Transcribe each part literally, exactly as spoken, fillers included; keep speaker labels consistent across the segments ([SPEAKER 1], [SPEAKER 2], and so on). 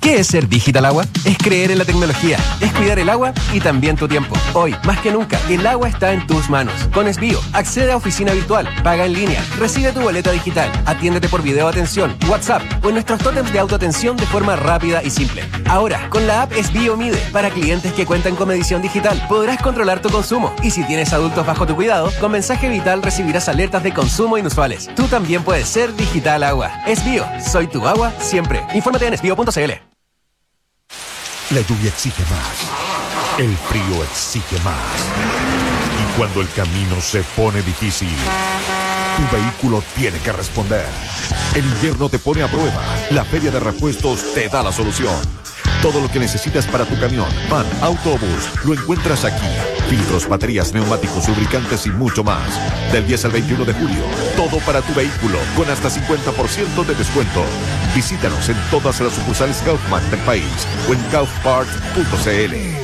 [SPEAKER 1] ¿Qué es ser Digital Agua? Es creer en la tecnología, es cuidar el agua y también tu tiempo. Hoy, más que nunca, el agua está en tus manos. Con Esbio, accede a oficina virtual, paga en línea, recibe tu boleta digital, atiéndete por video atención, WhatsApp o en nuestros tótems de autoatención de forma rápida y simple. Ahora, con la app Esbio Mide, para clientes que cuentan con medición digital, podrás controlar tu consumo. Y si tienes adultos bajo tu cuidado, con mensaje vital recibirás alertas de consumo inusuales. Tú también puedes ser Digital Agua. Esbio, soy tu agua siempre. Infórmate en esbio punto c l.
[SPEAKER 2] La lluvia exige más, el frío exige más. Y cuando el camino se pone difícil, tu vehículo tiene que responder. El invierno te pone a prueba. La Feria de Repuestos te da la solución. Todo lo que necesitas para tu camión, van, autobús, lo encuentras aquí. Filtros, baterías, neumáticos, lubricantes y mucho más. Del diez al veintiuno de julio, todo para tu vehículo, con hasta cincuenta por ciento de descuento. Visítanos en todas las sucursales Kaufman del país o en kaufpart punto c l.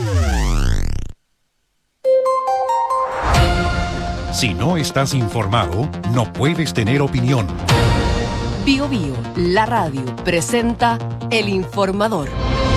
[SPEAKER 3] Si no estás informado, no puedes tener opinión.
[SPEAKER 4] Bio Bio, la radio, presenta El Informador.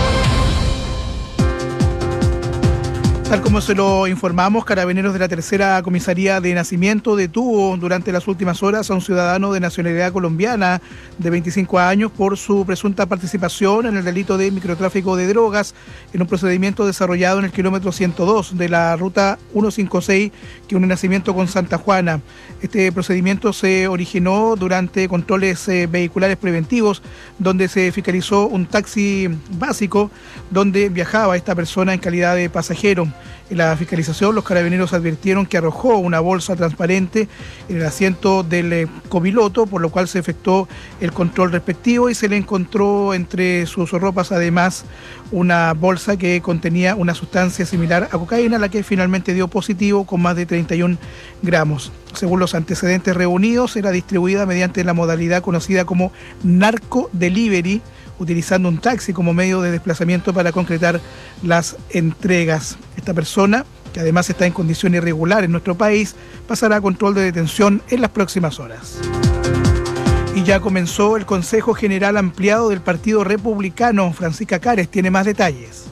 [SPEAKER 5] Tal como se lo informamos, Carabineros de la Tercera Comisaría de Nacimiento detuvo durante las últimas horas a un ciudadano de nacionalidad colombiana de veinticinco años por su presunta participación en el delito de microtráfico de drogas en un procedimiento desarrollado en el kilómetro ciento dos de la ruta ciento cincuenta y seis que une Nacimiento con Santa Juana. Este procedimiento se originó durante controles eh, vehiculares preventivos, donde se fiscalizó un taxi básico donde viajaba esta persona en calidad de pasajero. En la fiscalización, los carabineros advirtieron que arrojó una bolsa transparente en el asiento del eh, copiloto, por lo cual se efectuó el control respectivo y se le encontró entre sus ropas además una bolsa que contenía una sustancia similar a cocaína, la que finalmente dio positivo con más de treinta y un gramos. Según los antecedentes reunidos, era distribuida mediante la modalidad conocida como narco delivery, utilizando un taxi como medio de desplazamiento para concretar las entregas. Esta persona, que además está en condición irregular en nuestro país, pasará a control de detención en las próximas horas. Y ya comenzó el Consejo General Ampliado del Partido Republicano. Francisca Cares tiene más detalles.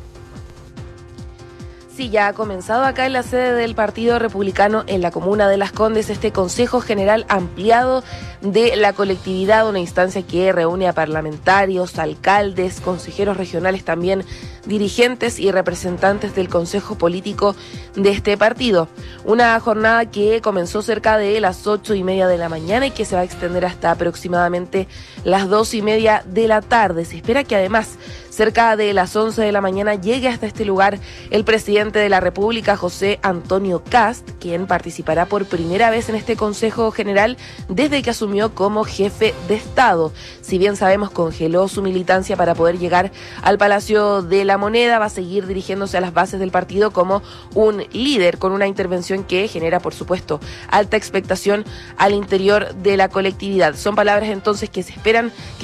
[SPEAKER 6] Sí, ya ha comenzado acá en la sede del Partido Republicano en la comuna de Las Condes este Consejo General Ampliado de la colectividad, una instancia que reúne a parlamentarios, alcaldes, consejeros regionales también, dirigentes y representantes del Consejo Político de este partido. Una jornada que comenzó cerca de las ocho y media de la mañana y que se va a extender hasta aproximadamente las dos y media de la tarde. Se espera que además cerca de las once de la mañana llegue hasta este lugar el presidente de la República, José Antonio Kast, quien participará por primera vez en este Consejo General desde que asumió como jefe de Estado. Si bien sabemos congeló su militancia para poder llegar al Palacio de la Moneda, va a seguir dirigiéndose a las bases del partido como un líder, con una intervención que genera, por supuesto, alta expectación al interior de la colectividad. Son palabras entonces que se esperan